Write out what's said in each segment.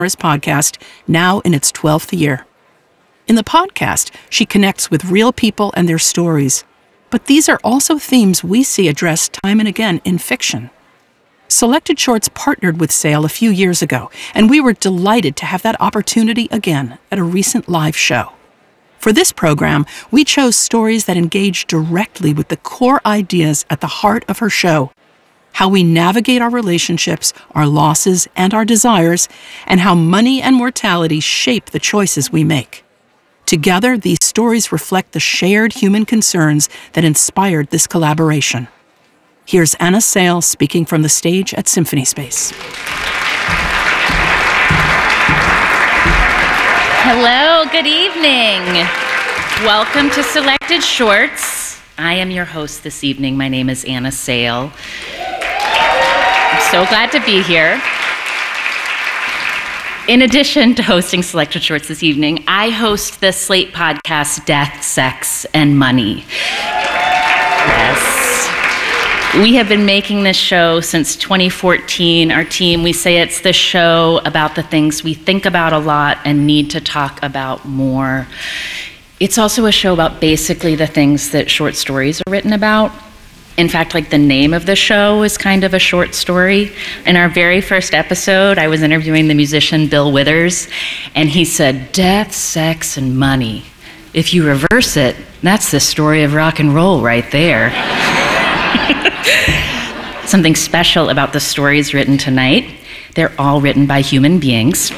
podcast, now in its 12th year. In the podcast, she connects with real people and their stories. But these are also themes we see addressed time and again in fiction. Selected Shorts partnered with SAIL a few years ago, and we were delighted to have that opportunity again at a recent live show. For this program, we chose stories that engage directly with the core ideas at the heart of her show: how we navigate our relationships, our losses, and our desires, and how money and mortality shape the choices we make. Together, these stories reflect the shared human concerns that inspired this collaboration. Here's Anna Sale speaking from the stage at Symphony Space. Hello, good evening. Welcome to Selected Shorts. I am your host this evening. My name is Anna Sale. I'm so glad to be here. In addition to hosting Selected Shorts this evening, I host the Slate podcast Death, Sex, and Money. Yes. We have been making this show since 2014. Our team, we say it's the show about the things we think about a lot and need to talk about more. It's also a show about basically the things that short stories are written about. In fact, like the name of the show is kind of a short story. In our very first episode, I was interviewing the musician Bill Withers, and he said, "Death, sex, and money. If you reverse it, that's the story of rock and roll right there." Something special about the stories written tonight: they're all written by human beings.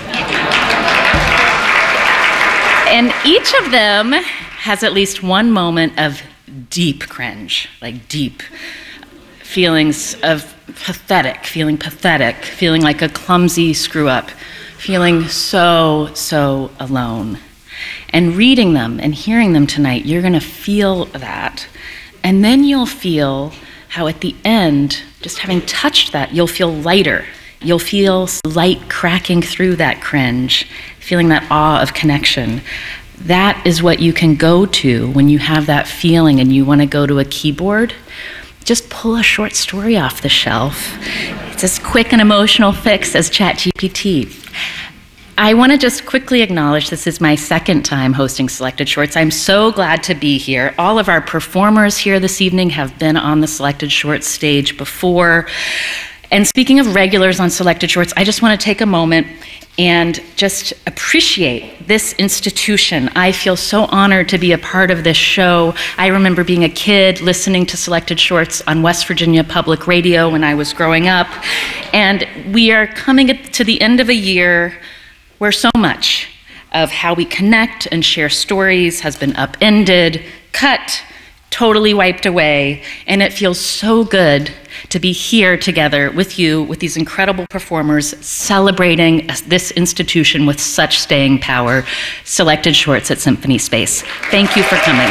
And each of them has at least one moment of deep cringe, like deep feelings of feeling pathetic, feeling like a clumsy screw up, feeling so alone. And reading them and hearing them tonight, you're gonna feel that. And then you'll feel how at the end, just having touched that, you'll feel lighter. You'll feel light cracking through that cringe, feeling that awe of connection. That is what you can go to when you have that feeling and you want to go to a keyboard. Just pull a short story off the shelf. It's as quick and emotional fix as ChatGPT. I want to just quickly acknowledge this is my second time hosting Selected Shorts. I'm so glad to be here. All of our performers here this evening have been on the Selected Shorts stage before. And speaking of regulars on Selected Shorts, I just want to take a moment and just appreciate this institution. I feel so honored to be a part of this show. I remember being a kid listening to Selected Shorts on West Virginia Public Radio when I was growing up. And we are coming to the end of a year where so much of how we connect and share stories has been upended, cut, totally wiped away, and it feels so good to be here together with you, with these incredible performers, celebrating this institution with such staying power. Selected Shorts at Symphony Space. Thank you for coming.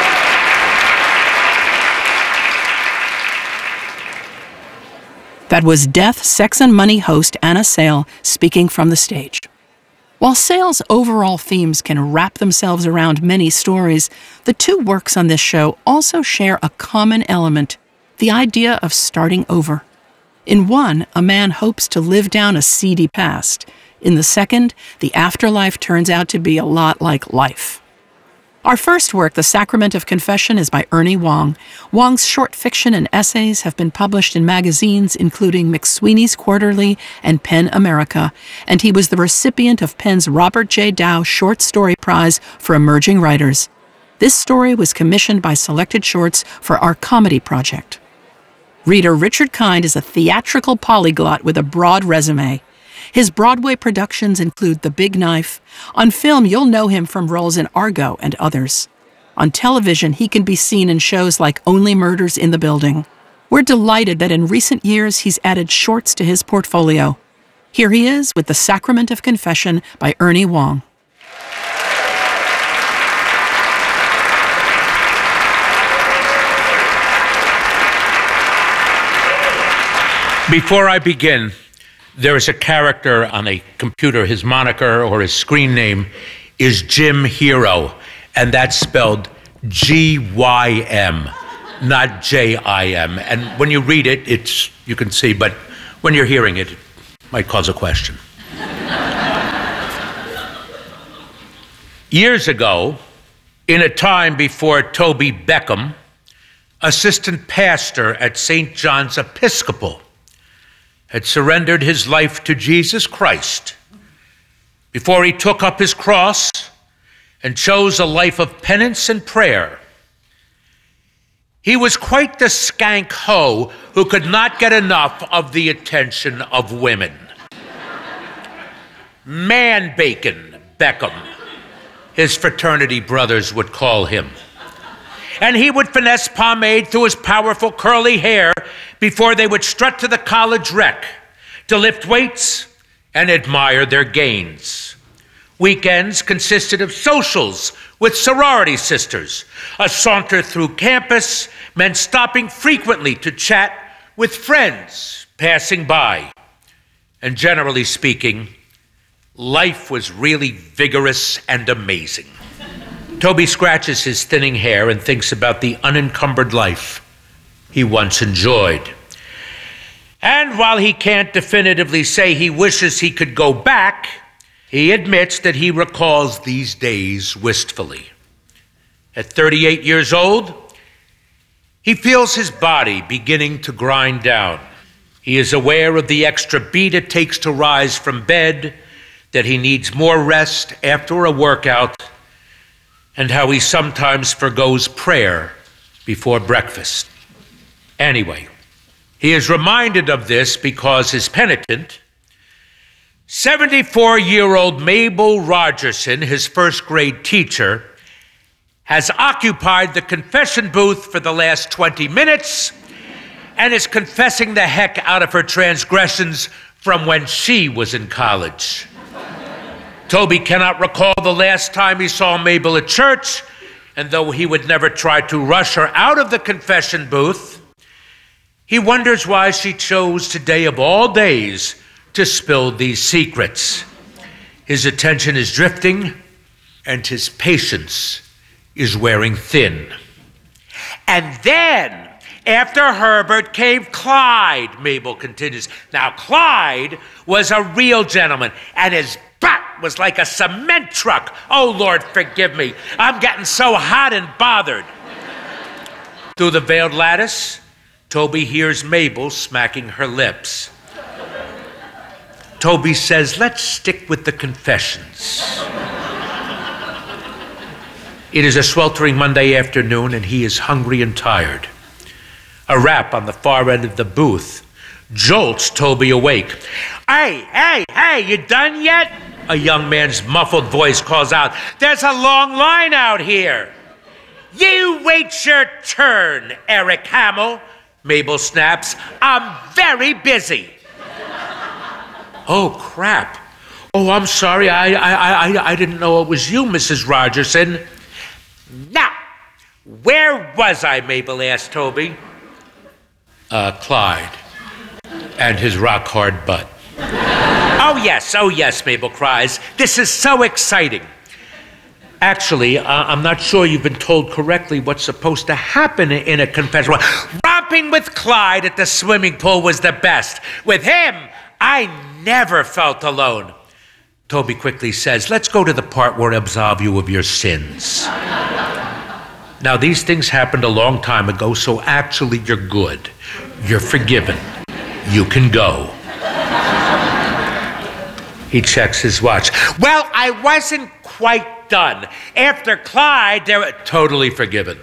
That was Death, Sex, and Money host Anna Sale speaking from the stage. While Sale's overall themes can wrap themselves around many stories, the two works on this show also share a common element: the idea of starting over. In one, a man hopes to live down a seedy past. In the second, the afterlife turns out to be a lot like life. Our first work, The Sacrament of Confession, is by Ernie Wong. Wong's short fiction and essays have been published in magazines including McSweeney's Quarterly and PEN America, and he was the recipient of PEN's Robert J. Dow Short Story Prize for Emerging Writers. This story was commissioned by Selected Shorts for our comedy project. Reader Richard Kind is a theatrical polyglot with a broad resume. His Broadway productions include The Big Knife. On film, you'll know him from roles in Argo and others. On television, he can be seen in shows like Only Murders in the Building. We're delighted that in recent years he's added shorts to his portfolio. Here he is with The Sacrament of Confession by Ernie Wong. Before I begin, there is a character on a computer. His moniker or his screen name is Jim Hero, and that's spelled G-Y-M, not J-I-M. And when you read it, you can see, but when you're hearing it, it might cause a question. Years ago, in a time before Toby Beckham, assistant pastor at St. John's Episcopal, had surrendered his life to Jesus Christ before he took up his cross and chose a life of penance and prayer. He was quite the skank hoe who could not get enough of the attention of women. Man bacon Beckham, his fraternity brothers would call him. And he would finesse pomade through his powerful curly hair before they would strut to the college rec to lift weights and admire their gains. Weekends consisted of socials with sorority sisters. A saunter through campus meant stopping frequently to chat with friends passing by. And generally speaking, life was really vigorous and amazing. Toby scratches his thinning hair and thinks about the unencumbered life he once enjoyed. And while he can't definitively say he wishes he could go back, he admits that he recalls these days wistfully. At 38 years old, he feels his body beginning to grind down. He is aware of the extra beat it takes to rise from bed, that he needs more rest after a workout, and how he sometimes forgoes prayer before breakfast. Anyway, he is reminded of this because his penitent, 74-year-old Mabel Rogerson, his first grade teacher, has occupied the confession booth for the last 20 minutes and is confessing the heck out of her transgressions from when she was in college. Toby cannot recall the last time he saw Mabel at church, and though he would never try to rush her out of the confession booth, he wonders why she chose today of all days to spill these secrets. His attention is drifting, and his patience is wearing thin. And then, after Herbert came Clyde, Mabel continues. Now, Clyde was a real gentleman, and his butt was like a cement truck. Oh, Lord, forgive me. I'm getting so hot and bothered. Through the veiled lattice, Toby hears Mabel smacking her lips. Toby says, let's stick with the confessions. It is a sweltering Monday afternoon, and he is hungry and tired. A rap on the far end of the booth jolts Toby awake. Hey, you done yet? A young man's muffled voice calls out, there's a long line out here. You wait your turn, Eric Hamill, Mabel snaps. I'm very busy. Oh, crap. Oh, I'm sorry. I didn't know it was you, Mrs. Rogerson. Now, where was I, Mabel asked Toby. Clyde and his rock-hard butt. Oh, yes, Mabel cries. This is so exciting. Actually, I'm not sure you've been told correctly what's supposed to happen in a confession. Romping with Clyde at the swimming pool was the best. With him, I never felt alone. Toby quickly says, let's go to the part where I absolve you of your sins. Now, these things happened a long time ago, so actually you're good. You're forgiven. You can go. He checks his watch. Well, I wasn't quite done. After Clyde, they were totally forgiven.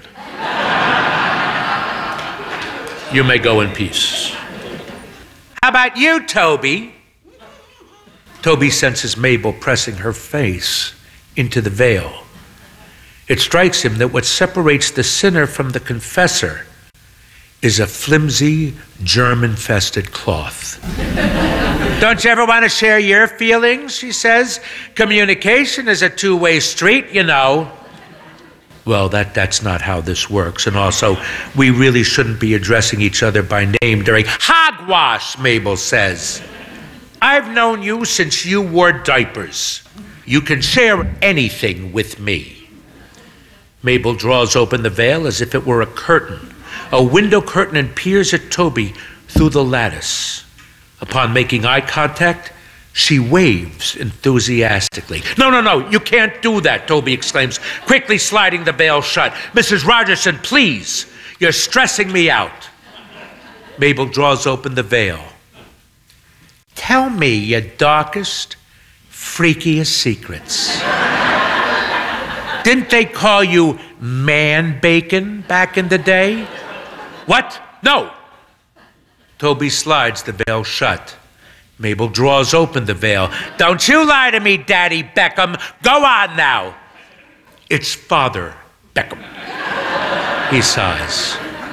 You may go in peace. How about you, Toby? Toby senses Mabel pressing her face into the veil. It strikes him that what separates the sinner from the confessor is a flimsy, germ-infested cloth. Don't you ever want to share your feelings, she says. Communication is a two-way street, you know. Well, that's not how this works. And also, we really shouldn't be addressing each other by name during hogwash, Mabel says. I've known you since you wore diapers. You can share anything with me. Mabel draws open the veil as if it were a curtain, a window curtain, and peers at Toby through the lattice. Upon making eye contact, She waves enthusiastically. No, you can't do that, Toby exclaims, quickly sliding the veil shut. Mrs. Rogerson, please, you're stressing me out. Mabel draws open the veil. Tell me your darkest, freakiest secrets. Didn't they call you man-bacon back in the day? What? No. Toby slides the veil shut. Mabel draws open the veil. Don't you lie to me, Daddy Beckham. Go on now. It's Father Beckham. He sighs.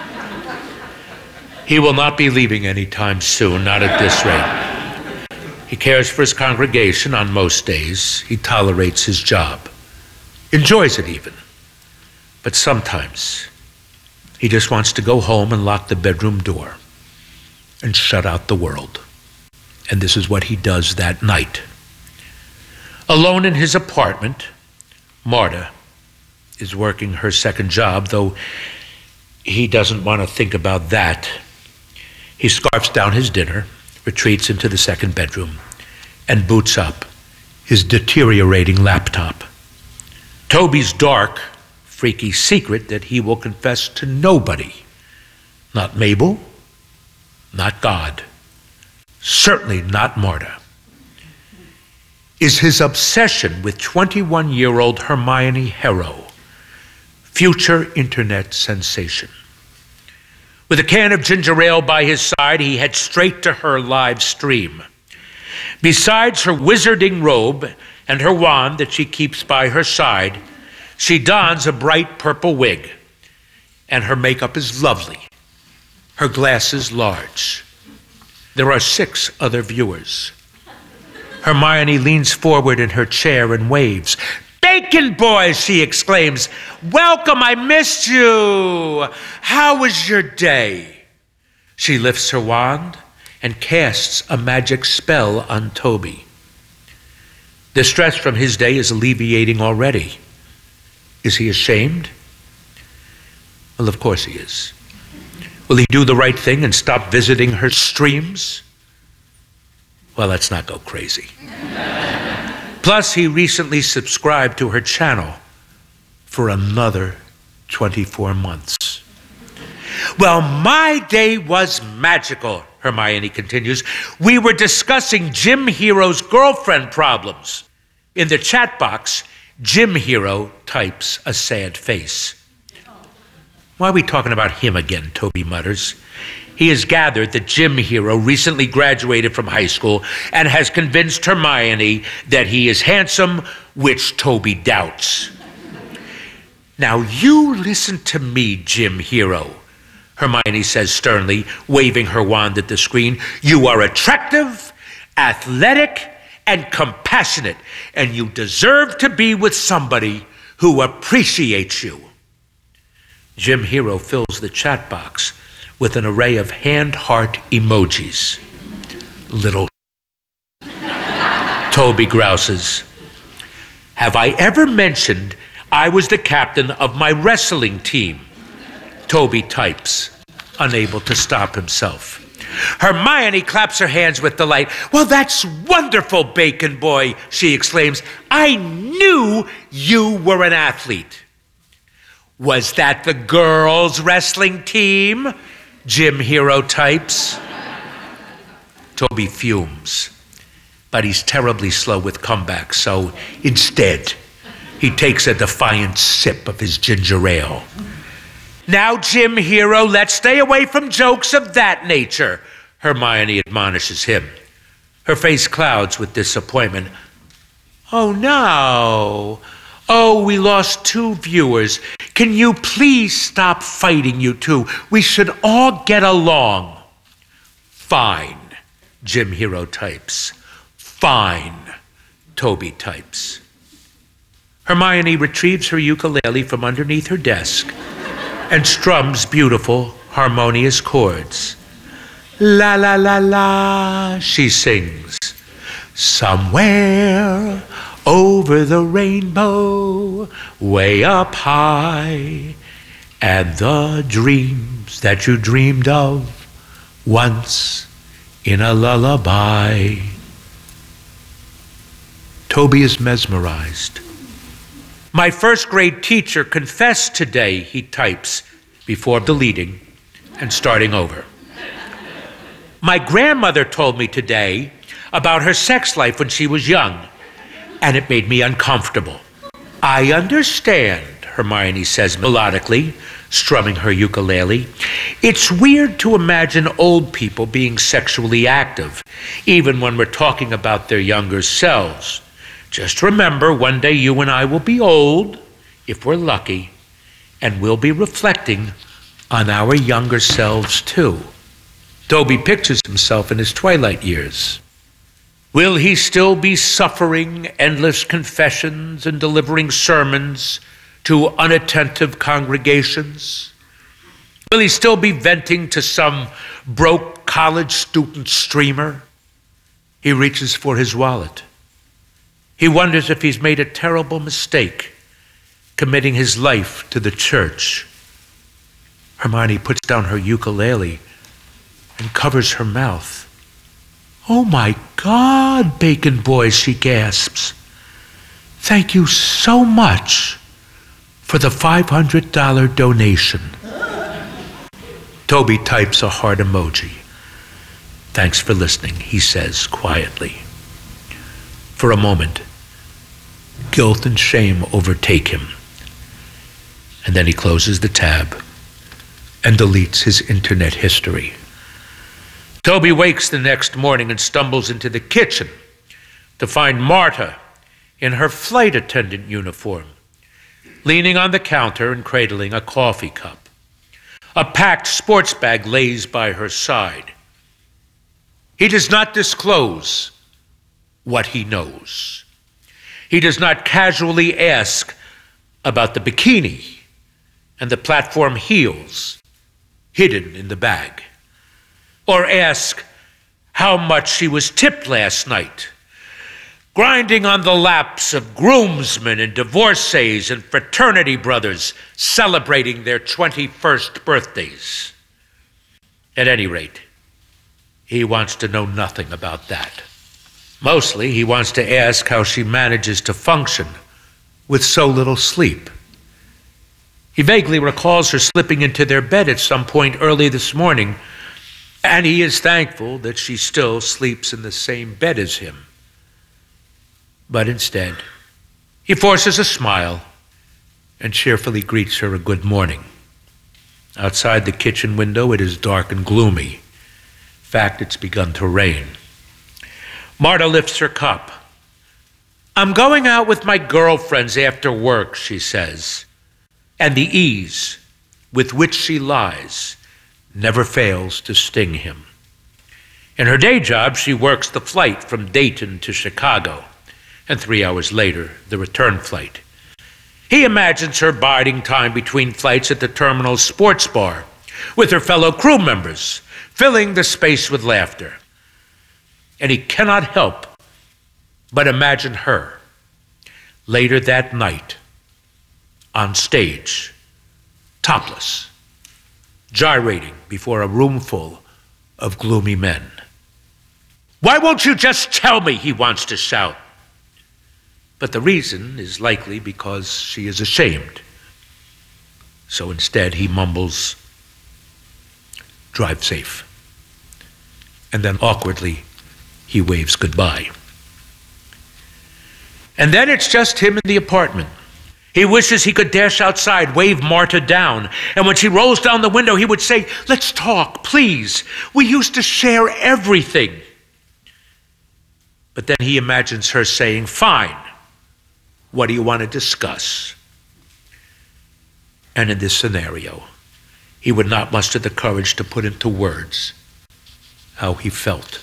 He will not be leaving anytime soon, not at this rate. He cares for his congregation on most days. He tolerates his job. Enjoys it even. But sometimes he just wants to go home and lock the bedroom door and shut out the world. And this is what he does that night. Alone in his apartment, Marta is working her second job, though he doesn't want to think about that. He scarfs down his dinner, retreats into the second bedroom, and boots up his deteriorating laptop. Toby's dark, freaky secret that he will confess to nobody. Not Mabel, not God, certainly not Marta, is his obsession with 21-year-old Hermione Harrow, future internet sensation. With a can of ginger ale by his side, he heads straight to her live stream. Besides her wizarding robe and her wand that she keeps by her side, she dons a bright purple wig, and her makeup is lovely, her glasses large. There are 6 other viewers. Hermione leans forward in her chair and waves. Bacon boys, she exclaims. Welcome, I missed you. How was your day? She lifts her wand and casts a magic spell on Toby. The stress from his day is alleviating already. Is he ashamed? Well, of course he is. Will he do the right thing and stop visiting her streams? Well, let's not go crazy. Plus, he recently subscribed to her channel for another 24 months. Well, my day was magical, Hermione continues. We were discussing Jim Hero's girlfriend problems. In the chat box, Jim Hero types a sad face. Why are we talking about him again, Toby mutters. He has gathered that Jim Hero recently graduated from high school and has convinced Hermione that he is handsome, which Toby doubts. Now you listen to me, Jim Hero, Hermione says sternly, waving her wand at the screen. You are attractive, athletic, and compassionate, and you deserve to be with somebody who appreciates you. Jim Hero fills the chat box with an array of hand heart emojis. Little Toby grouses. Have I ever mentioned I was the captain of my wrestling team? Toby types, unable to stop himself. Hermione claps her hands with delight. Well, that's wonderful, Bacon Boy, she exclaims. I knew you were an athlete. Was that the girls' wrestling team? Jim Hero types. Toby fumes, but he's terribly slow with comebacks, so instead, he takes a defiant sip of his ginger ale. Now, Jim Hero, let's stay away from jokes of that nature, Hermione admonishes him. Her face clouds with disappointment. Oh, no. Oh, we lost 2 viewers. Can you please stop fighting, you two? We should all get along. Fine, Jim Hero types. Fine, Toby types. Hermione retrieves her ukulele from underneath her desk and strums beautiful, harmonious chords. La la la la, she sings. Somewhere over the rainbow, way up high, and the dreams that you dreamed of once in a lullaby. Toby is mesmerized. My first grade teacher confessed today, he types before deleting and starting over. My grandmother told me today about her sex life when she was young, and it made me uncomfortable. I understand, Hermione says melodically, strumming her ukulele. It's weird to imagine old people being sexually active, even when we're talking about their younger selves. Just remember, one day you and I will be old, if we're lucky, and we'll be reflecting on our younger selves too. Toby pictures himself in his twilight years. Will he still be suffering endless confessions and delivering sermons to unattentive congregations? Will he still be venting to some broke college student streamer? He reaches for his wallet. He wonders if he's made a terrible mistake committing his life to the church. Hermione puts down her ukulele and covers her mouth. Oh my God, Bacon Boy, she gasps. Thank you so much for the $500 donation. Toby types a heart emoji. Thanks for listening, he says quietly. For a moment, guilt and shame overtake him. And then he closes the tab and deletes his internet history. Toby wakes the next morning and stumbles into the kitchen to find Marta in her flight attendant uniform, leaning on the counter and cradling a coffee cup. A packed sports bag lays by her side. He does not disclose what he knows. He does not casually ask about the bikini and the platform heels hidden in the bag, or ask how much she was tipped last night, grinding on the laps of groomsmen and divorcees and fraternity brothers celebrating their 21st birthdays. At any rate, he wants to know nothing about that. Mostly, he wants to ask how she manages to function with so little sleep. He vaguely recalls her slipping into their bed at some point early this morning, and he is thankful that she still sleeps in the same bed as him. But instead, he forces a smile and cheerfully greets her a good morning. Outside the kitchen window, it is dark and gloomy. In fact, it's begun to rain. Marta lifts her cup. I'm going out with my girlfriends after work, she says, and the ease with which she lies never fails to sting him. In her day job, she works the flight from Dayton to Chicago, and 3 hours later, the return flight. He imagines her biding time between flights at the terminal sports bar with her fellow crew members, filling the space with laughter. And he cannot help but imagine her later that night on stage, topless, gyrating before a room full of gloomy men. Why won't you just tell me, he wants to shout. But the reason is likely because she is ashamed. So instead he mumbles, drive safe. And then awkwardly he waves goodbye. And then it's just him in the apartment. He wishes he could dash outside, wave Marta down, and when she rolls down the window, he would say, let's talk, please. We used to share everything. But then he imagines her saying, fine, what do you want to discuss? And in this scenario, he would not muster the courage to put into words how he felt.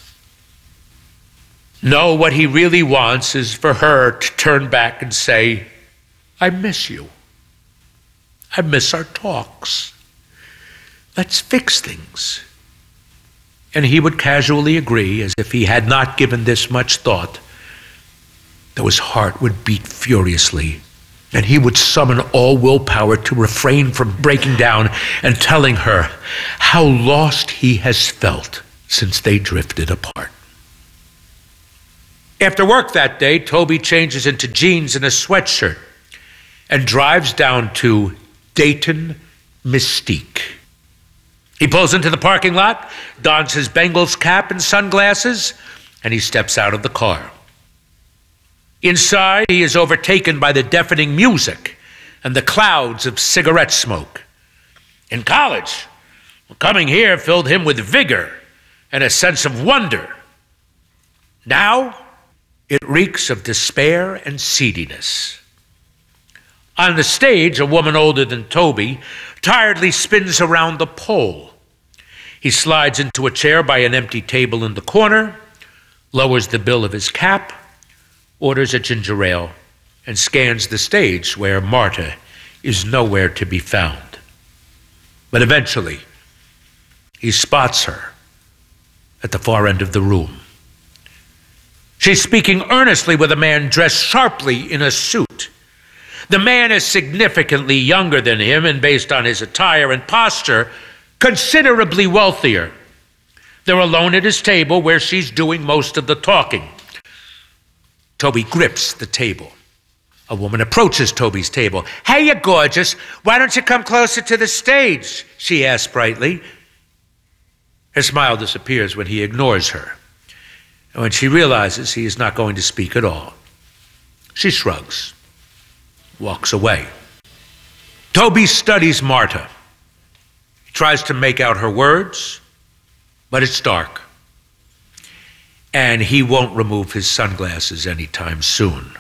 No, what he really wants is for her to turn back and say, I miss you. I miss our talks. Let's fix things. And he would casually agree, as if he had not given this much thought, though his heart would beat furiously, and he would summon all willpower to refrain from breaking down and telling her how lost he has felt since they drifted apart. After work that day, Toby changes into jeans and a sweatshirt and drives down to Dayton Mystique. He pulls into the parking lot, dons his Bengals cap and sunglasses, and he steps out of the car. Inside, he is overtaken by the deafening music and the clouds of cigarette smoke. In college, coming here filled him with vigor and a sense of wonder. Now, it reeks of despair and seediness. On the stage, a woman older than Toby tiredly spins around the pole. He slides into a chair by an empty table in the corner, lowers the bill of his cap, orders a ginger ale, and scans the stage where Marta is nowhere to be found. But eventually, he spots her at the far end of the room. She's speaking earnestly with a man dressed sharply in a suit. The man is significantly younger than him and, based on his attire and posture, considerably wealthier. They're alone at his table where she's doing most of the talking. Toby grips the table. A woman approaches Toby's table. "Hey, you gorgeous. Why don't you come closer to the stage?" she asks brightly. Her smile disappears when he ignores her. And when she realizes he is not going to speak at all, she shrugs, walks away. Toby studies Marta. He tries to make out her words, but it's dark. And he won't remove his sunglasses anytime soon.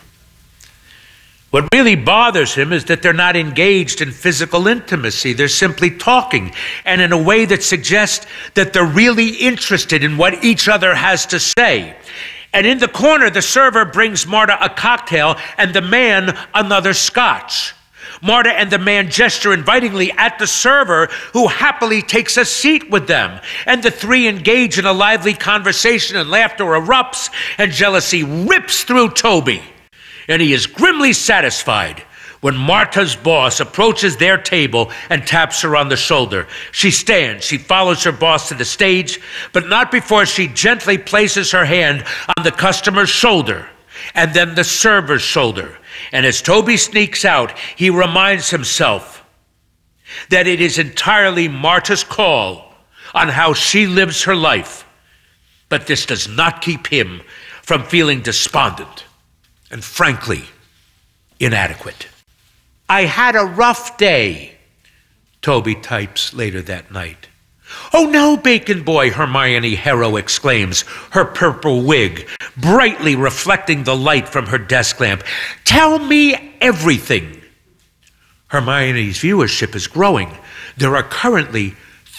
What really bothers him is that they're not engaged in physical intimacy. They're simply talking, and in a way that suggests that they're really interested in what each other has to say. And in the corner, the server brings Marta a cocktail and the man another scotch. Marta and the man gesture invitingly at the server, who happily takes a seat with them. And the three engage in a lively conversation, and laughter erupts, and jealousy rips through Toby. And he is grimly satisfied when Marta's boss approaches their table and taps her on the shoulder. She stands. She follows her boss to the stage, but not before she gently places her hand on the customer's shoulder and then the server's shoulder. And as Toby sneaks out, he reminds himself that it is entirely Marta's call on how she lives her life. But this does not keep him from feeling despondent and frankly inadequate. "I had a rough day," Toby types later that night. "Oh no, Bacon Boy," Hermione Harrow exclaims, her purple wig brightly reflecting the light from her desk lamp. "Tell me everything." Hermione's viewership is growing. There are currently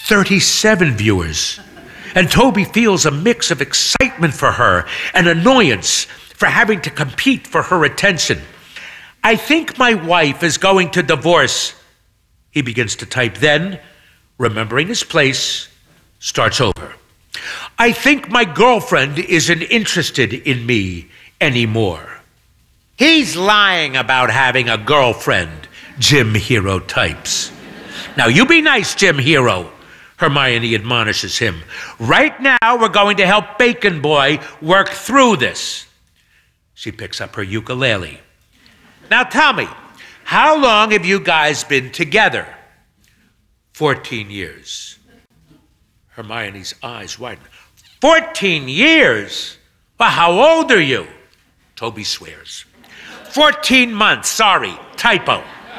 37 viewers, and Toby feels a mix of excitement for her and annoyance for having to compete for her attention. "I think my wife is going to divorce," he begins to type. Then, remembering his place, starts over. "I think my girlfriend isn't interested in me anymore." "He's lying about having a girlfriend," Jim Hero types. "Now you be nice, Jim Hero," Hermione admonishes him. "Right now we're going to help Bacon Boy work through this." She picks up her ukulele. "Now tell me, how long have you guys been together?" 14 years. Hermione's eyes widen. 14 years? Well, how old are you? Toby swears. 14 months, sorry, typo.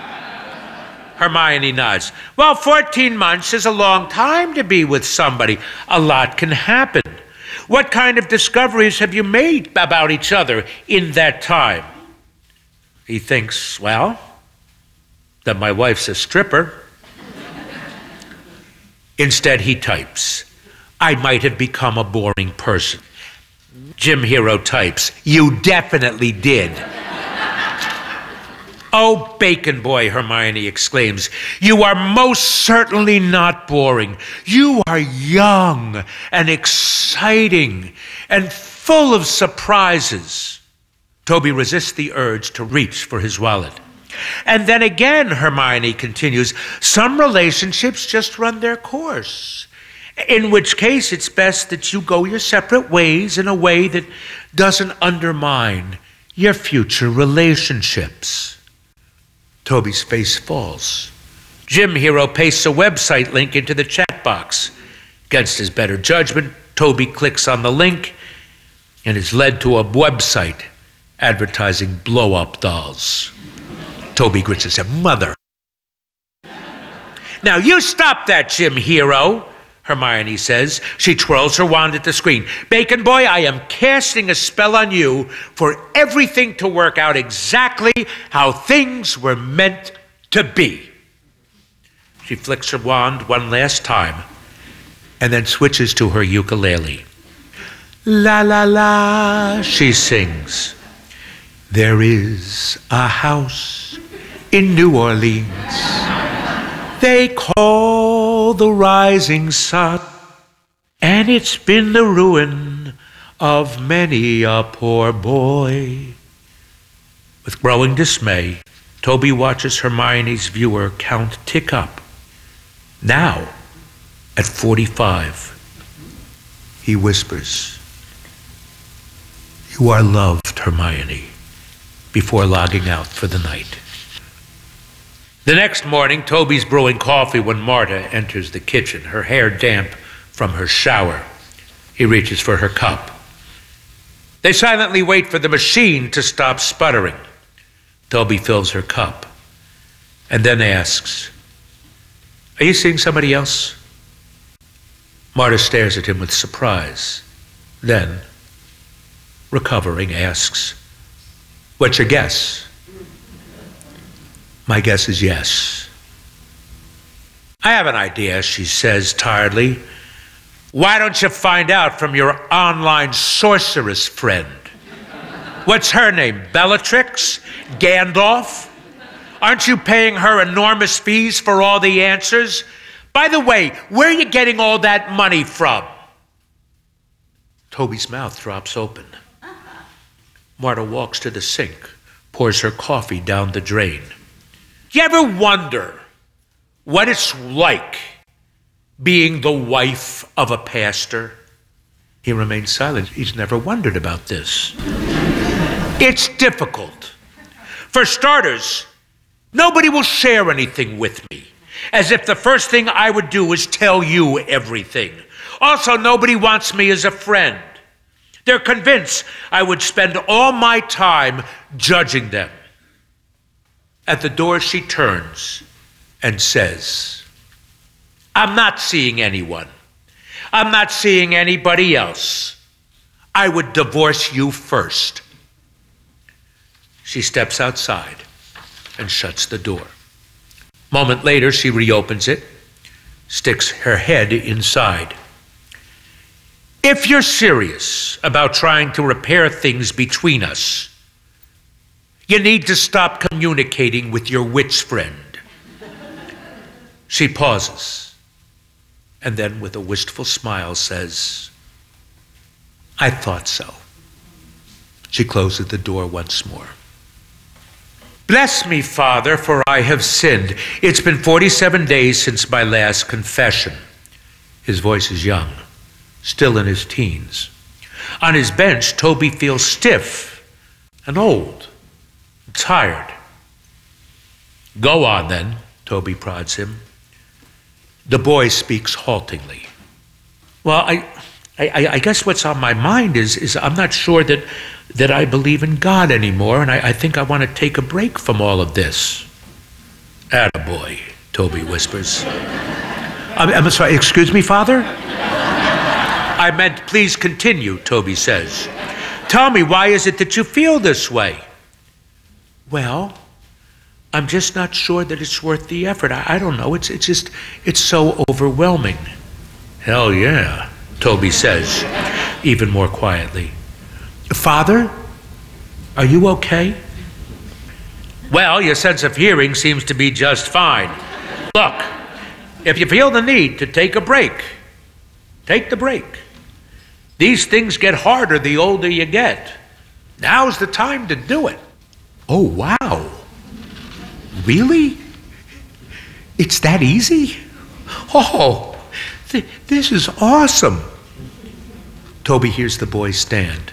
Hermione nods. Well, 14 months is a long time to be with somebody. A lot can happen. What kind of discoveries have you made about each other in that time? He thinks, well, that my wife's a stripper. Instead, he types, I might have become a boring person. Jim Hero types, you definitely did. Oh, Bacon Boy, Hermione exclaims, you are most certainly not boring. You are young and exciting and full of surprises. Toby resists the urge to reach for his wallet. And then again, Hermione continues, some relationships just run their course, in which case it's best that you go your separate ways in a way that doesn't undermine your future relationships. Toby's face falls. Jim Hero pastes a website link into the chat box. Against his better judgment, Toby clicks on the link and is led to a website advertising blow-up dolls. Toby grits and says, "Mother." "Now you stop that, Jim Hero," Hermione says. She twirls her wand at the screen. "Bacon Boy, I am casting a spell on you for everything to work out exactly how things were meant to be." She flicks her wand one last time and then switches to her ukulele. "La la la," she sings. "There is a house in New Orleans they call the Rising Sun, and it's been the ruin of many a poor boy." With growing dismay, Toby watches Hermione's viewer count tick up. Now, at 45, he whispers, "You are loved, Hermione," before logging out for the night. The next morning, Toby's brewing coffee when Marta enters the kitchen, her hair damp from her shower. He reaches for her cup. They silently wait for the machine to stop sputtering. Toby fills her cup and then asks, "Are you seeing somebody else?" Marta stares at him with surprise. Then, recovering, asks, "What's your guess?" "My guess is yes." "I have an idea," she says tiredly. "Why don't you find out from your online sorceress friend? What's her name? Bellatrix? Gandalf? Aren't you paying her enormous fees for all the answers? By the way, where are you getting all that money from?" Toby's mouth drops open. Marta walks to the sink, pours her coffee down the drain. "You ever wonder what it's like being the wife of a pastor?" He remains silent. He's never wondered about this. "It's difficult. For starters, nobody will share anything with me, as if the first thing I would do is tell you everything. Also, nobody wants me as a friend. They're convinced I would spend all my time judging them." At the door, she turns and says, "I'm not seeing anyone. I'm not seeing anybody else. I would divorce you first." She steps outside and shuts the door. A moment later, she reopens it, sticks her head inside. "If you're serious about trying to repair things between us, you need to stop communicating with your witch friend." She pauses, and then with a wistful smile says, "I thought so." She closes the door once more. "Bless me, Father, for I have sinned. It's been 47 days since my last confession." His voice is young, still in his teens. On his bench, Toby feels stiff and old. Tired. "Go on, then," Toby prods him. The boy speaks haltingly. "Well, I guess what's on my mind is I'm not sure that I believe in God anymore, and I think I want to take a break from all of this." "Attaboy," Toby whispers. I'm sorry, excuse me, Father?" "I meant please continue," Toby says. "Tell me, why is it that you feel this way?" "Well, I'm just not sure that it's worth the effort. I don't know. It's so overwhelming." "Hell yeah," Toby says, even more quietly. "Father, are you okay?" "Well, your sense of hearing seems to be just fine. Look, if you feel the need to take a break, take the break. These things get harder the older you get. Now's the time to do it." "Oh, wow. Really? It's that easy? Oh, this is awesome." Toby hears the boy stand,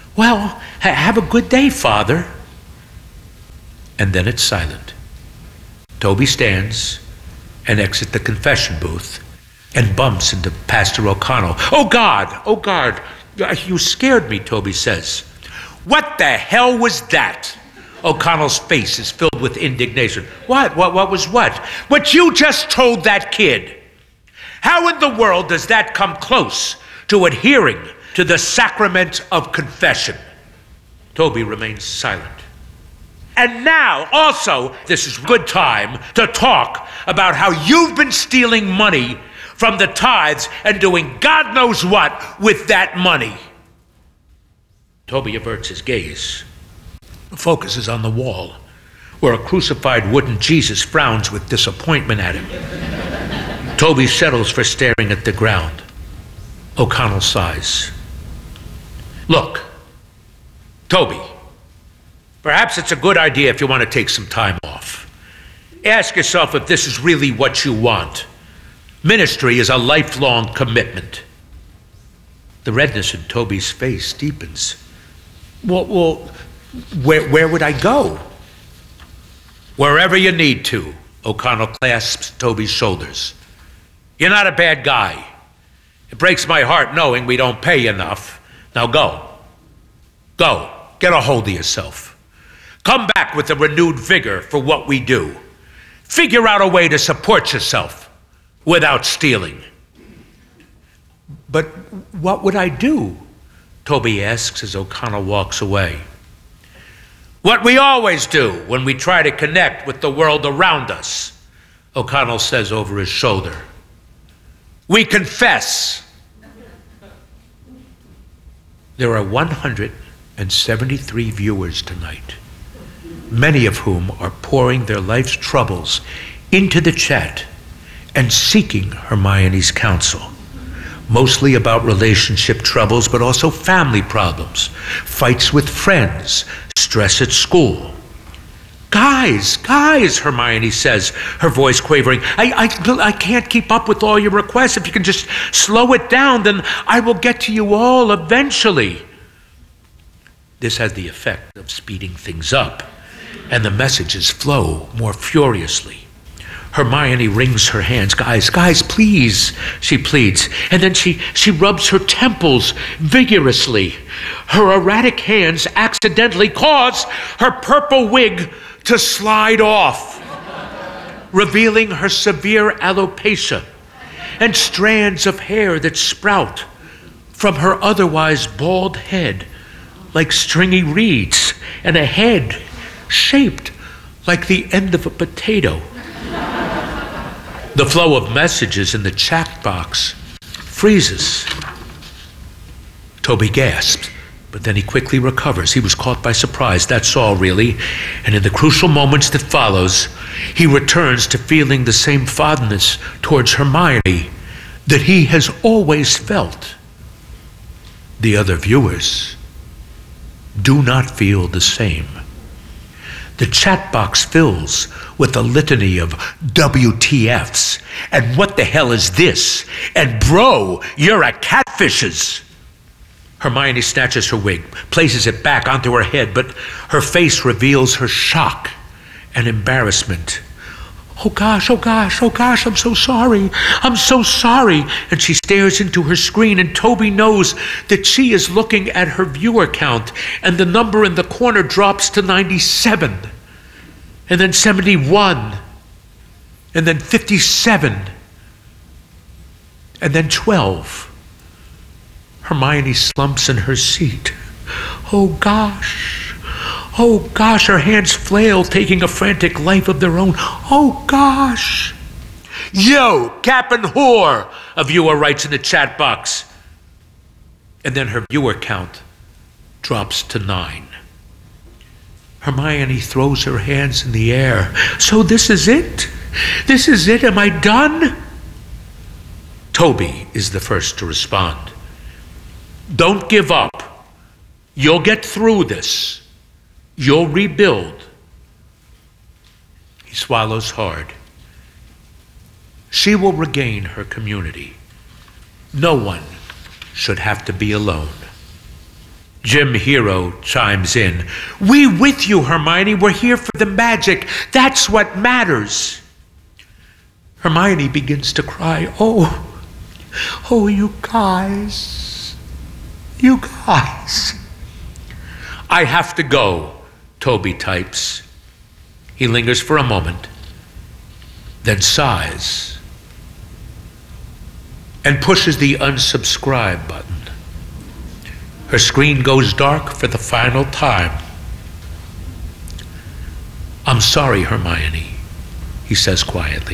Well, have a good day, Father. And then it's silent. Toby stands and exits the confession booth and bumps into Pastor O'Connell. Oh, God, you scared me, Toby says. What the hell was that? O'Connell's face is filled with indignation. What was what? What you just told that kid. How in the world does that come close to adhering to the sacrament of confession? Toby remains silent. And now, also, this is good time to talk about how you've been stealing money from the tithes and doing God knows what with that money. Toby averts his gaze, focuses on the wall, where a crucified wooden Jesus frowns with disappointment at him. Toby settles for staring at the ground. O'Connell sighs. Look, Toby, perhaps it's a good idea if you want to take some time off. Ask yourself if this is really what you want. Ministry is a lifelong commitment. The redness in Toby's face deepens. Well, where would I go? Wherever you need to, O'Connell clasps Toby's shoulders. You're not a bad guy. It breaks my heart knowing we don't pay enough. Now go. Go. Get a hold of yourself. Come back with a renewed vigor for what we do. Figure out a way to support yourself without stealing. But what would I do? Toby asks as O'Connell walks away. What we always do when we try to connect with the world around us, O'Connell says over his shoulder. We confess. There are 173 viewers tonight, many of whom are pouring their life's troubles into the chat and seeking Hermione's counsel. Mostly about relationship troubles, but also family problems, fights with friends, stress at school. Guys, Hermione says, her voice quavering. I can't keep up with all your requests. If you can just slow it down, then I will get to you all eventually. This has the effect of speeding things up, and the messages flow more furiously. Hermione wrings her hands. Guys, please, she pleads. And then she rubs her temples vigorously. Her erratic hands accidentally cause her purple wig to slide off, revealing her severe alopecia and strands of hair that sprout from her otherwise bald head like stringy reeds, and a head shaped like the end of a potato. The flow of messages in the chat box freezes. Toby gasps, but then he quickly recovers. He was caught by surprise, that's all really. And in the crucial moments that follows, he returns to feeling the same fondness towards Hermione that he has always felt. The other viewers do not feel the same. The chat box fills with a litany of WTFs and what the hell is this? And bro, you're a catfishes. Hermione snatches her wig, places it back onto her head, but her face reveals her shock and embarrassment. Oh gosh, I'm so sorry. And she stares into her screen, and Toby knows that she is looking at her viewer count, and the number in the corner drops to 97, and then 71, and then 57, and then 12. Hermione slumps in her seat. Oh gosh, her hands flail, taking a frantic life of their own. Oh gosh. Yo, Cap'n Whore, a viewer writes in the chat box. And then her viewer count drops to 9. Hermione throws her hands in the air. So this is it? This is it? Am I done? Toby is the first to respond. Don't give up. You'll get through this. You'll rebuild. He swallows hard. She will regain her community. No one should have to be alone. Jim Hero chimes in. We with you, Hermione. We're here for the magic. That's what matters. Hermione begins to cry. Oh, you guys. You guys. I have to go, Toby types. He lingers for a moment, then sighs and pushes the unsubscribe button. Her screen goes dark for the final time. I'm sorry, Hermione, he says quietly.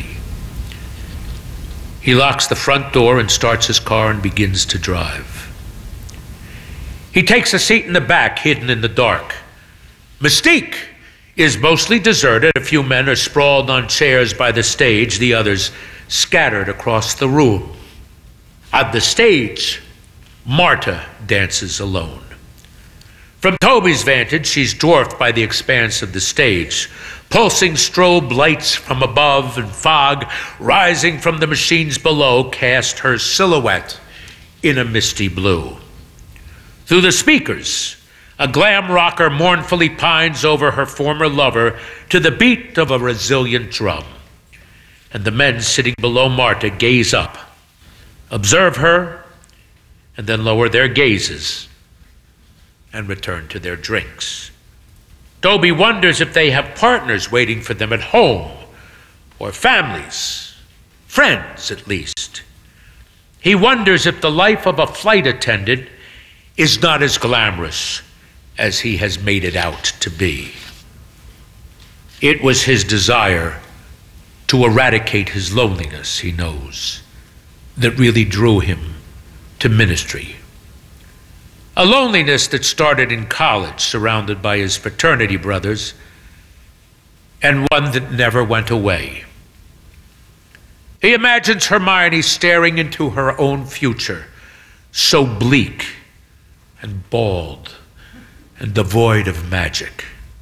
He locks the front door and starts his car and begins to drive. He takes a seat in the back, hidden in the dark. Mystique is mostly deserted. A few men are sprawled on chairs by the stage, the others scattered across the room. At the stage, Marta dances alone. From Toby's vantage, she's dwarfed by the expanse of the stage. Pulsing strobe lights from above and fog rising from the machines below cast her silhouette in a misty blue. Through the speakers, a glam rocker mournfully pines over her former lover to the beat of a resilient drum. And the men sitting below Marta gaze up, observe her, and then lower their gazes and return to their drinks. Toby wonders if they have partners waiting for them at home, or families, friends at least. He wonders if the life of a flight attendant is not as glamorous as he has made it out to be. It was his desire to eradicate his loneliness, he knows, that really drew him to ministry. A loneliness that started in college, surrounded by his fraternity brothers, and one that never went away. He imagines Hermione staring into her own future, so bleak and bald and devoid of magic.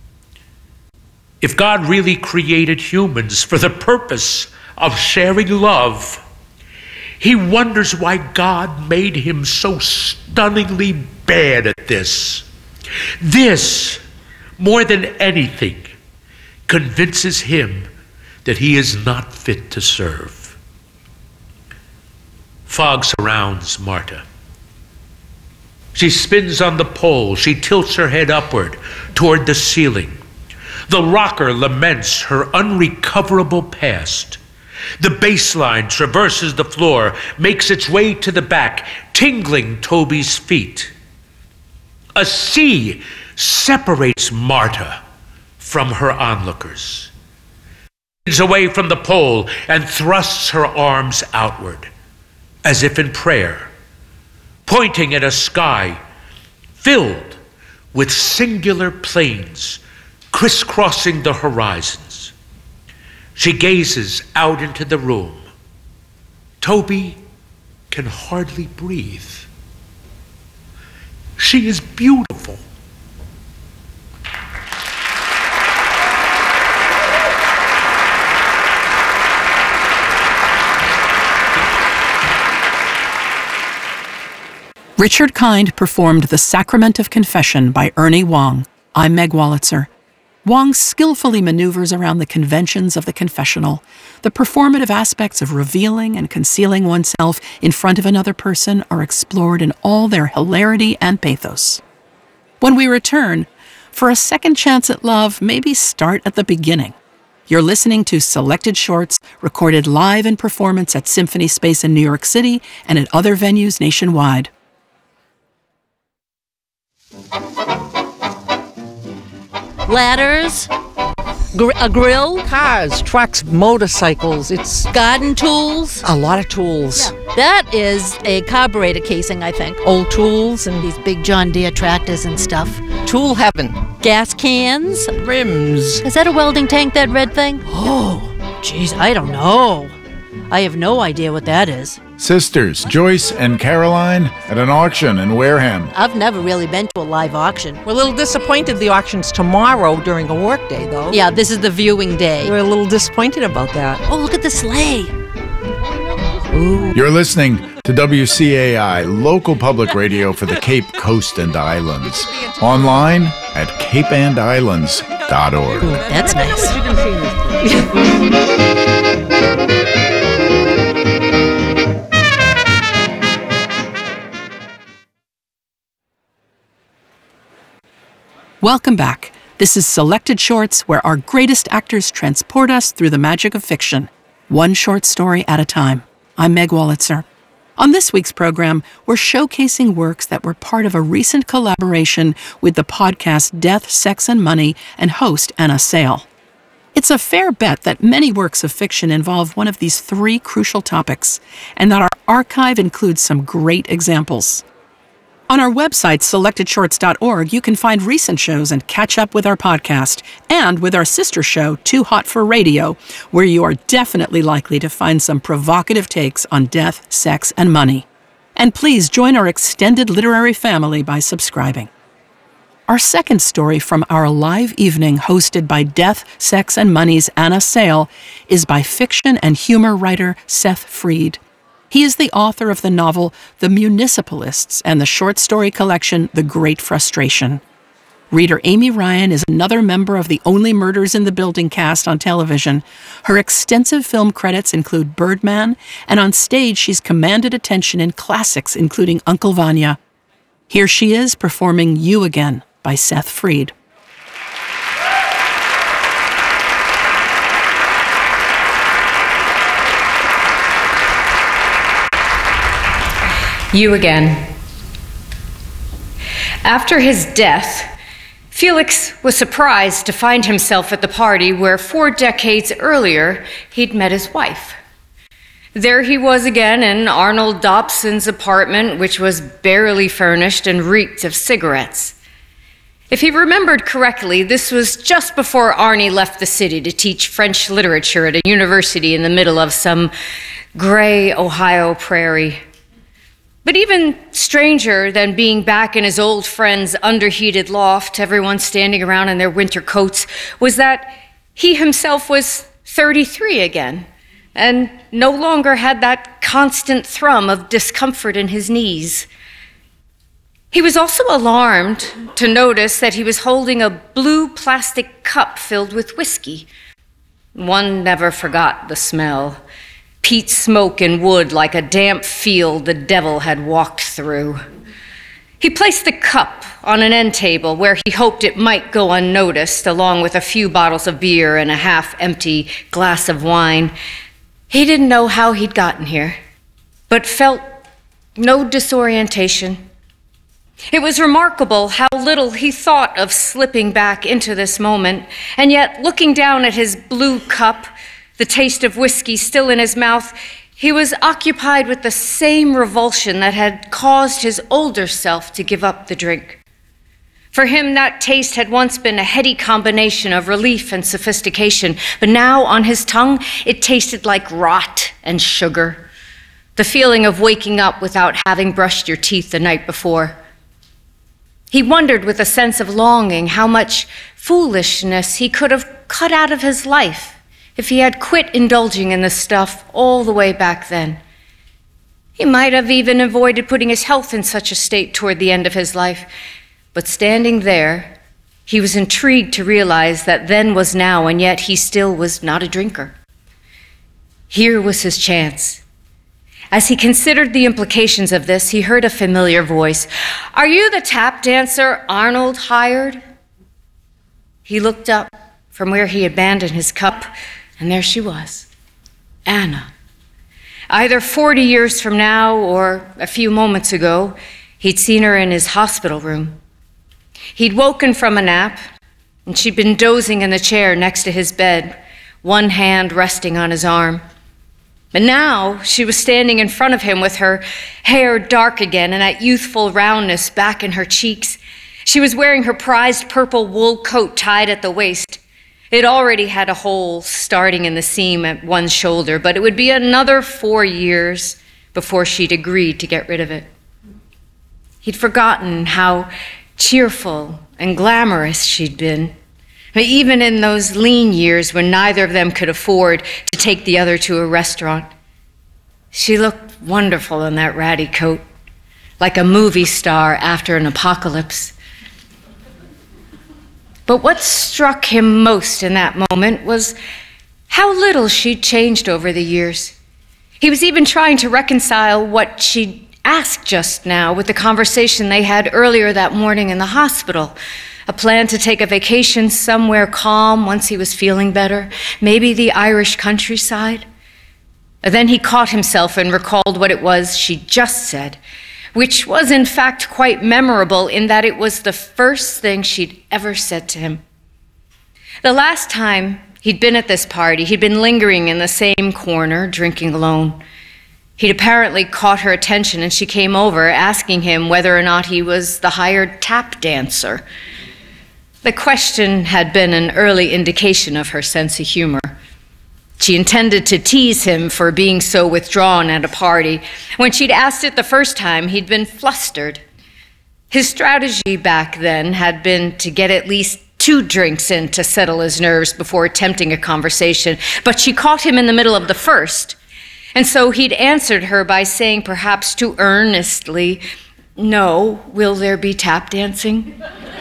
If God really created humans for the purpose of sharing love, he wonders why God made him so stunningly bad at this. This, more than anything, convinces him that he is not fit to serve. Fog surrounds Marta. She spins on the pole. She tilts her head upward toward the ceiling. The rocker laments her unrecoverable past. The bass line traverses the floor, makes its way to the back, tingling Toby's feet. A sea separates Marta from her onlookers. She leans away from the pole and thrusts her arms outward, as if in prayer, pointing at a sky filled with singular planes crisscrossing the horizons. She gazes out into the room. Toby can hardly breathe. She is beautiful. Richard Kind performed The Sacrament of Confession by Ernie Wong. I'm Meg Wolitzer. Wong skillfully maneuvers around the conventions of the confessional. The performative aspects of revealing and concealing oneself in front of another person are explored in all their hilarity and pathos. When we return, for a second chance at love, maybe start at the beginning. You're listening to selected shorts recorded live in performance at Symphony Space in New York City and at other venues nationwide. Ladders, a grill, cars, trucks, motorcycles. It's garden tools. a lot of tools. That is a carburetor casing, I think. Old tools and These big John Deere tractors and stuff. tool heaven. Gas cans. Rims. Is that a welding tank, that red thing? Oh, Jeez, I don't know. I have no idea what that is. Sisters Joyce and Caroline at an auction in Wareham. I've never really been to a live auction. we're a little disappointed the auction's tomorrow during a work day, though. Yeah, this is the viewing day. We're a little disappointed about that. Oh, look at the sleigh. You're listening to WCAI, local public radio for the Cape Coast and Islands. Online at capeandislands.org. That's nice. Welcome back. This is Selected Shorts, where our greatest actors transport us through the magic of fiction, one short story at a time. I'm Meg Wolitzer. On this week's program, we're showcasing works that were part of a recent collaboration with the podcast Death, Sex, and Money and host Anna Sale. It's a fair bet that many works of fiction involve one of these three crucial topics, and that our archive includes some great examples. On our website, selectedshorts.org, you can find recent shows and catch up with our podcast, and with our sister show, Too Hot for Radio, where you are definitely likely to find some provocative takes on death, sex, and money. And please join our extended literary family by subscribing. Our second story from our live evening hosted by Death, Sex, and Money's Anna Sale is by fiction and humor writer Seth Fried. He is the author of the novel The Municipalists and the short story collection The Great Frustration. Reader Amy Ryan is another member of the Only Murders in the Building cast on television. Her extensive film credits include Birdman, and on stage she's commanded attention in classics including Uncle Vanya. Here she is performing You Again by Seth Fried. You Again. After his death, Felix was surprised to find himself at the party where 4 decades earlier he'd met his wife. There he was again in Arnold Dobson's apartment, which was barely furnished and reeked of cigarettes. If he remembered correctly, this was just before Arnie left the city to teach French literature at a university in the middle of some gray Ohio prairie. But even stranger than being back in his old friend's underheated loft, everyone standing around in their winter coats, was that he himself was 33 again, and no longer had that constant thrum of discomfort in his knees. He was also alarmed to notice that he was holding a blue plastic cup filled with whiskey. One never forgot the smell. Peat smoke and wood like a damp field the devil had walked through. He placed the cup on an end table where he hoped it might go unnoticed, along with a few bottles of beer and a half-empty glass of wine. He didn't know how he'd gotten here, but felt no disorientation. It was remarkable how little he thought of slipping back into this moment, and yet looking down at his blue cup, the taste of whiskey still in his mouth, he was occupied with the same revulsion that had caused his older self to give up the drink. For him, that taste had once been a heady combination of relief and sophistication, but now on his tongue, it tasted like rot and sugar. The feeling of waking up without having brushed your teeth the night before. He wondered with a sense of longing how much foolishness he could have cut out of his life if he had quit indulging in this stuff all the way back then. He might have even avoided putting his health in such a state toward the end of his life. But standing there, he was intrigued to realize that then was now, and yet he still was not a drinker. Here was his chance. As he considered the implications of this, he heard a familiar voice. "Are you the tap dancer Arnold hired?" He looked up from where he abandoned his cup, and there she was, Anna. Either 40 years from now or a few moments ago, he'd seen her in his hospital room. He'd woken from a nap, and she'd been dozing in the chair next to his bed, one hand resting on his arm. But now she was standing in front of him with her hair dark again and that youthful roundness back in her cheeks. She was wearing her prized purple wool coat tied at the waist. It already had a hole starting in the seam at one shoulder, but it would be another 4 years before she'd agreed to get rid of it. He'd forgotten how cheerful and glamorous she'd been, even in those lean years when neither of them could afford to take the other to a restaurant. She looked wonderful in that ratty coat, like a movie star after an apocalypse. But what struck him most in that moment was how little she'd changed over the years. He was even trying to reconcile what she'd asked just now with the conversation they had earlier that morning in the hospital. A plan to take a vacation somewhere calm once he was feeling better, maybe the Irish countryside. Then he caught himself and recalled what it was she just said, which was in fact quite memorable in that it was the first thing she'd ever said to him. The last time he'd been at this party, he'd been lingering in the same corner, drinking alone. He'd apparently caught her attention, and she came over asking him whether or not he was the hired tap dancer. The question had been an early indication of her sense of humor. She intended to tease him for being so withdrawn at a party. When she'd asked it the first time, he'd been flustered. His strategy back then had been to get at least 2 drinks in to settle his nerves before attempting a conversation, but she caught him in the middle of the first. And so he'd answered her by saying, perhaps too earnestly, "No, will there be tap dancing?"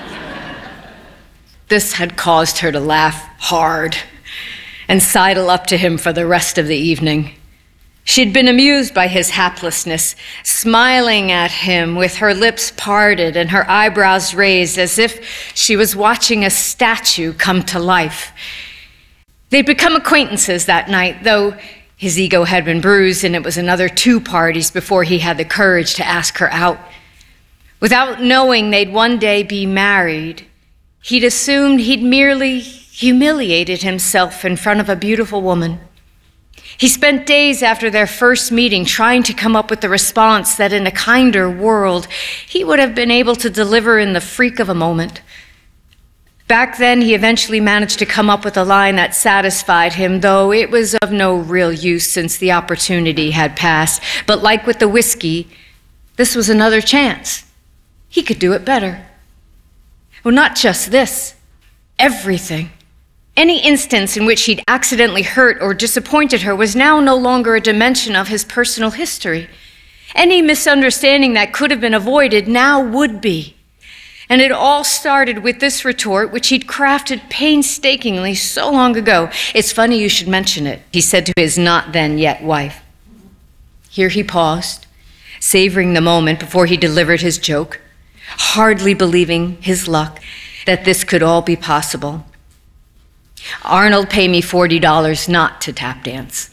This had caused her to laugh hard and sidle up to him for the rest of the evening. She'd been amused by his haplessness, smiling at him with her lips parted and her eyebrows raised as if she was watching a statue come to life. They'd become acquaintances that night, though his ego had been bruised, and it was another 2 parties before he had the courage to ask her out. Without knowing they'd one day be married, he'd assumed he'd merely humiliated himself in front of a beautiful woman. He spent days after their first meeting trying to come up with the response that in a kinder world he would have been able to deliver in the freak of a moment. Back then, he eventually managed to come up with a line that satisfied him, though it was of no real use since the opportunity had passed. But like with the whiskey, this was another chance. He could do it better. Well, not just this, everything. Any instance in which he'd accidentally hurt or disappointed her was now no longer a dimension of his personal history. Any misunderstanding that could have been avoided now would be. And it all started with this retort, which he'd crafted painstakingly so long ago. "It's funny you should mention it," he said to his not-then-yet wife. Here he paused, savoring the moment before he delivered his joke, hardly believing his luck that this could all be possible. "Arnold paid me $40 not to tap dance."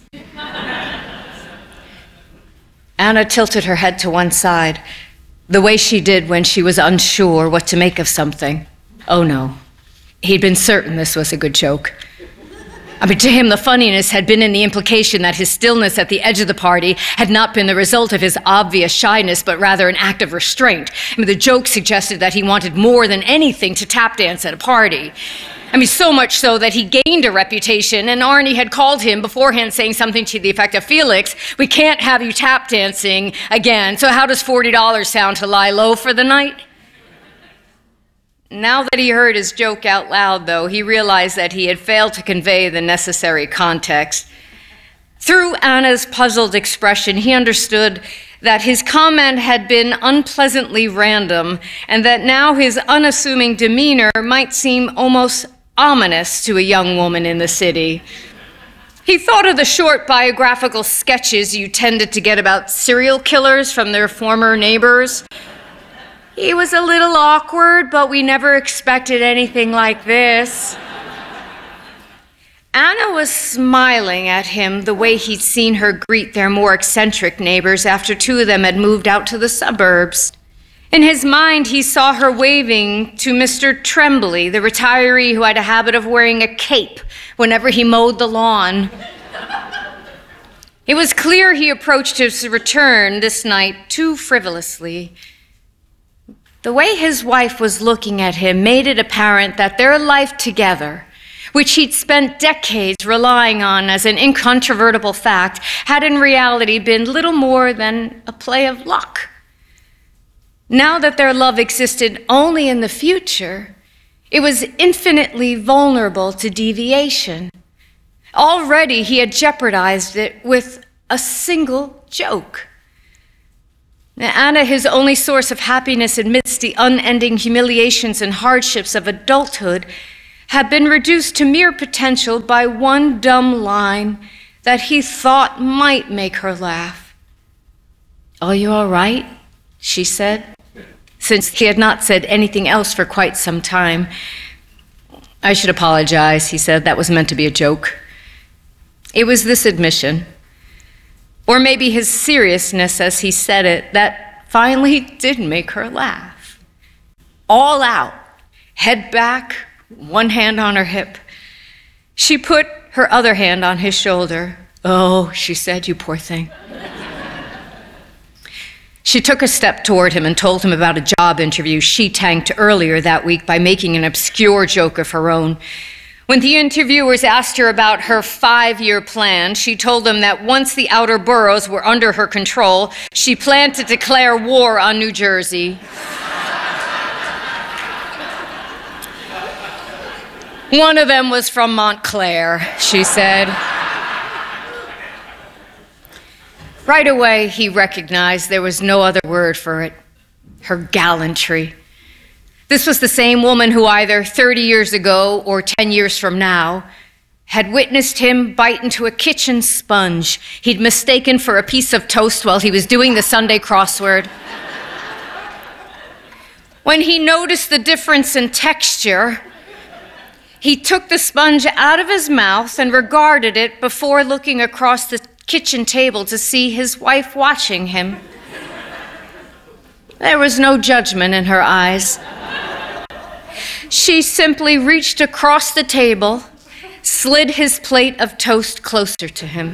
Anna tilted her head to one side, the way she did when she was unsure what to make of something. Oh no, he'd been certain this was a good joke. To him, the funniness had been in the implication that his stillness at the edge of the party had not been the result of his obvious shyness, but rather an act of restraint. The joke suggested that he wanted more than anything to tap dance at a party. So much so that he gained a reputation, and Arnie had called him beforehand saying something to the effect of, "Felix, we can't have you tap dancing again, so how does $40 sound to lie low for the night?" Now that he heard his joke out loud, though, he realized that he had failed to convey the necessary context. Through Anna's puzzled expression, he understood that his comment had been unpleasantly random, and that now his unassuming demeanor might seem almost ominous to a young woman in the city. He thought of the short biographical sketches you tended to get about serial killers from their former neighbors. He was a little awkward, but we never expected anything like this. Anna was smiling at him the way he'd seen her greet their more eccentric neighbors after 2 of them had moved out to the suburbs. In his mind, he saw her waving to Mr. Tremblay, the retiree who had a habit of wearing a cape whenever he mowed the lawn. It was clear he approached his return this night too frivolously. The way his wife was looking at him made it apparent that their life together, which he'd spent decades relying on as an incontrovertible fact, had in reality been little more than a play of luck. Now that their love existed only in the future, it was infinitely vulnerable to deviation. Already he had jeopardized it with a single joke. Now, Anna, his only source of happiness amidst the unending humiliations and hardships of adulthood, had been reduced to mere potential by one dumb line that he thought might make her laugh. "Are you all right?" she said, since he had not said anything else for quite some time. "I should apologize," he said. "That was meant to be a joke." It was this admission, or maybe his seriousness as he said it, that finally did make her laugh. All out, head back, one hand on her hip. She put her other hand on his shoulder. "Oh," she said, "you poor thing." She took a step toward him and told him about a job interview she tanked earlier that week by making an obscure joke of her own. When the interviewers asked her about her 5-year plan, she told them that once the outer boroughs were under her control, she planned to declare war on New Jersey. "One of them was from Montclair," she said. Right away, he recognized there was no other word for it: her gallantry. This was the same woman who either 30 years ago or 10 years from now had witnessed him bite into a kitchen sponge he'd mistaken for a piece of toast while he was doing the Sunday crossword. When he noticed the difference in texture, he took the sponge out of his mouth and regarded it before looking across the kitchen table to see his wife watching him. There was no judgment in her eyes. She simply reached across the table, slid his plate of toast closer to him.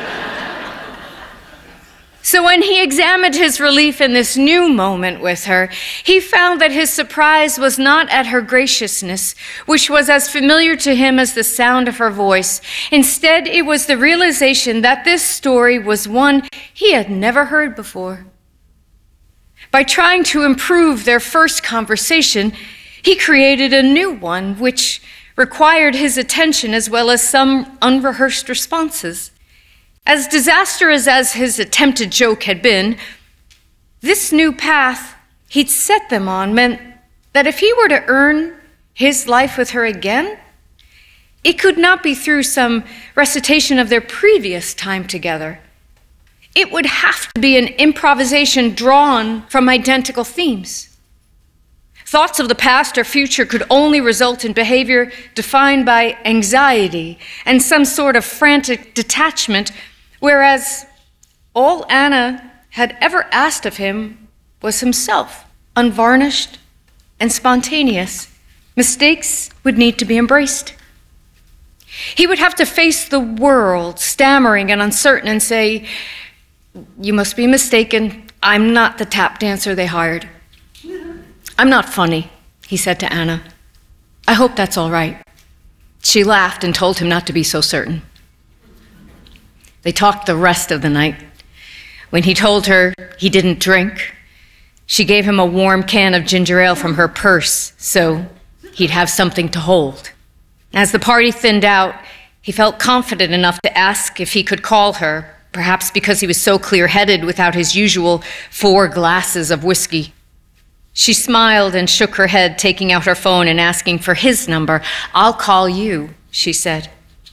So when he examined his relief in this new moment with her, he found that his surprise was not at her graciousness, which was as familiar to him as the sound of her voice. Instead, it was the realization that this story was one he had never heard before. By trying to improve their first conversation, he created a new one, which required his attention as well as some unrehearsed responses. As disastrous as his attempted joke had been, this new path he'd set them on meant that if he were to earn his life with her again, it could not be through some recitation of their previous time together. It would have to be an improvisation drawn from identical themes. Thoughts of the past or future could only result in behavior defined by anxiety and some sort of frantic detachment, whereas all Anna had ever asked of him was himself, unvarnished and spontaneous. Mistakes would need to be embraced. He would have to face the world, stammering and uncertain, and say, "You must be mistaken. I'm not the tap dancer they hired." "I'm not funny," he said to Anna. "I hope that's all right." She laughed and told him not to be so certain. They talked the rest of the night. When he told her he didn't drink, she gave him a warm can of ginger ale from her purse so he'd have something to hold. As the party thinned out, he felt confident enough to ask if he could call her, perhaps because he was so clear-headed without his usual 4 glasses of whiskey. She smiled and shook her head, taking out her phone and asking for his number. "I'll call you," she said.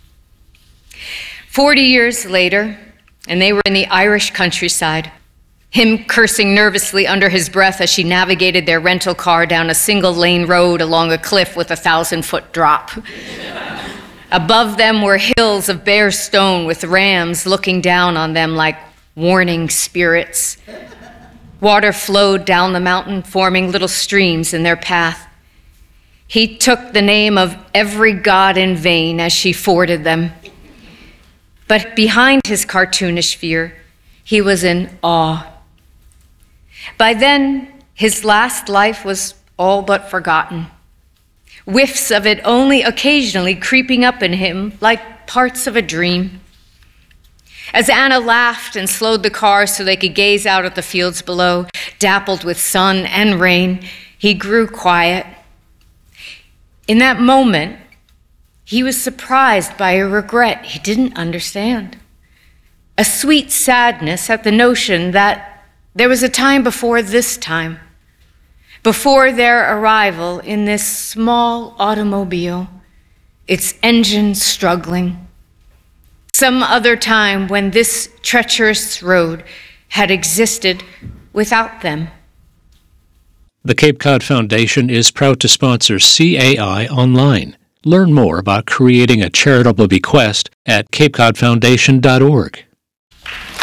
40 years later, and they were in the Irish countryside, him cursing nervously under his breath as she navigated their rental car down a single-lane road along a cliff with a 1,000-foot drop. Above them were hills of bare stone with rams looking down on them like warning spirits. Water flowed down the mountain, forming little streams in their path. He took the name of every god in vain as she forded them. But behind his cartoonish fear, he was in awe. By then, his last life was all but forgotten, whiffs of it only occasionally creeping up in him like parts of a dream. As Anna laughed and slowed the car so they could gaze out at the fields below, dappled with sun and rain, he grew quiet. In that moment, he was surprised by a regret he didn't understand. a sweet sadness at the notion that there was a time before this time, before their arrival in this small automobile, its engine struggling. Some other time when this treacherous road had existed without them. The Cape Cod Foundation is proud to sponsor CAI Online. Learn more about creating a charitable bequest at capecodfoundation.org.